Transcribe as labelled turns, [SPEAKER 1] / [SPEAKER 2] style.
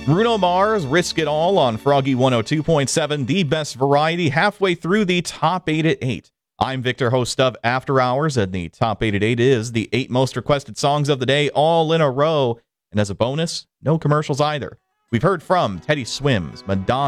[SPEAKER 1] Bruno Mars, Risk It All on Froggy 102.7, the best variety, halfway through the top 8 at 8. I'm Victor, host of After Hours, and the top 8 at 8 is the 8 most requested songs of the day, all in a row. And as a bonus, no commercials either. We've heard from Teddy Swims, Madonna,